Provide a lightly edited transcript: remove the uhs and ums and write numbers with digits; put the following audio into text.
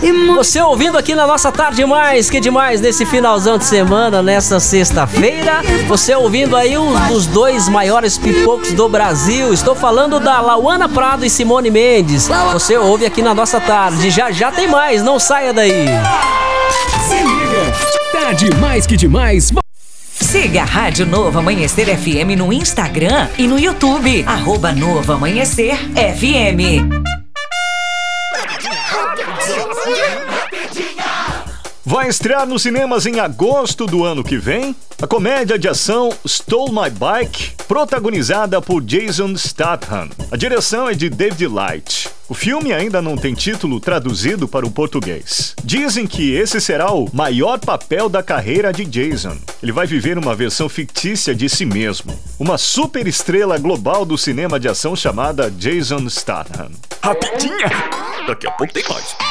Você ouvindo aqui na nossa Tarde Mais, que demais, nesse finalzão de semana, nessa sexta-feira. Você ouvindo aí um dos dois maiores pipocos do Brasil. Estou falando da Lauana Prado e Simone Mendes. Você ouve aqui na nossa tarde. Já tem mais, não saia daí. Se liga, tá demais que demais. Siga a Rádio Novo Amanhecer FM no Instagram e no YouTube. @Novo Amanhecer FM. Vai estrear nos cinemas em agosto do ano que vem a comédia de ação Stole My Bike, protagonizada por Jason Statham. A direção é de David Light. O filme ainda não tem título traduzido para o português. Dizem que esse será o maior papel da carreira de Jason. Ele vai viver uma versão fictícia de si mesmo. Uma super estrela global do cinema de ação chamada Jason Statham. Rapidinha! Daqui a pouco tem mais.